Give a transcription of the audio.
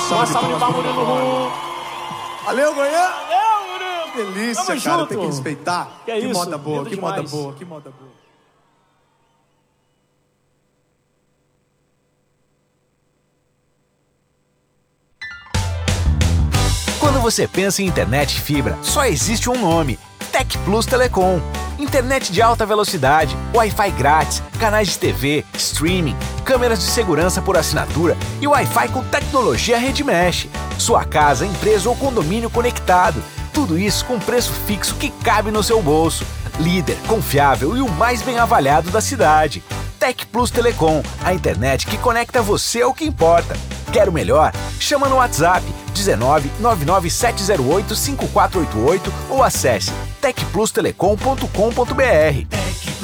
salva de palmas, Murilo. Valeu, Goiânia! Valeu, Murilo! Que delícia, Tamo cara. junto. Tem que respeitar. Que isso, moda boa, lindo que moda demais. boa, que moda boa. Quando você pensa em internet fibra, só existe um nome: Tec Plus Telecom. Internet de alta velocidade, Wi-Fi grátis, canais de TV, streaming, câmeras de segurança por assinatura e Wi-Fi com tecnologia Rede Mesh. Sua casa, empresa ou condomínio conectado. Tudo isso com preço fixo que cabe no seu bolso. Líder, confiável e o mais bem avaliado da cidade. Tec Plus Telecom, a internet que conecta você ao que importa. Quer o melhor? Chama no WhatsApp 19 99708 5488 ou acesse tecplustelecom.com.br.